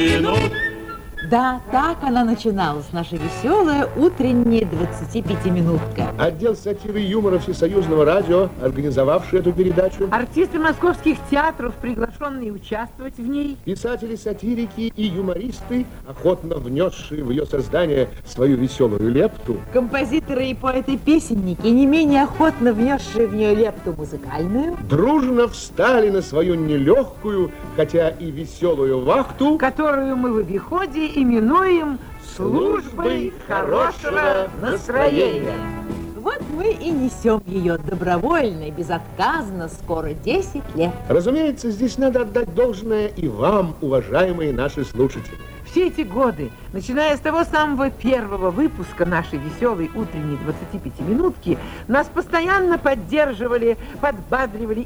Минут. Да, так она начиналась, наша веселая утренняя 25-минутка. Отдел сатиры и юмора Всесоюзного радио, организовавший эту передачу. Артисты московских театров, приглашенные участвовать в ней. Писатели, сатирики и юмористы, охотно внесшие в ее создание свою веселую лепту. Композиторы и поэты-песенники, не менее охотно внесшие в нее лепту музыкальную. Дружно встали на свою нелегкую, хотя и веселую вахту, Которую мы в обиходе именуем службой хорошего настроения. Вот мы и несем ее добровольно и безотказно скоро 10 лет. Разумеется, здесь надо отдать должное и вам, уважаемые наши слушатели. Все эти годы, начиная с того самого первого выпуска нашей веселой утренней 25-минутки, нас постоянно поддерживали, подбадривали